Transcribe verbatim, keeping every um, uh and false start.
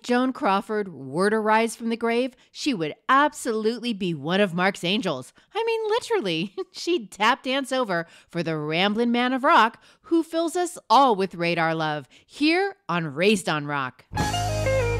Joan Crawford were to rise from the grave, she would absolutely be one of Mark's angels. I mean, literally. She'd tap dance over for the ramblin' man of rock who fills us all with radar love here on Raised on Rock.